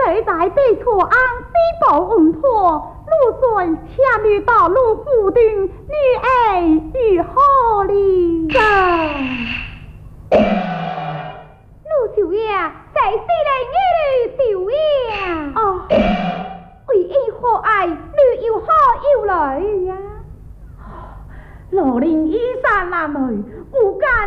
谁在对错安非保稳妥，陆孙牵女到陆府定，女儿如何哩？陆少爷，谁是来你陆少爷？哦，为因何爱女又好又来呀？罗林衣衫褴褛，不敢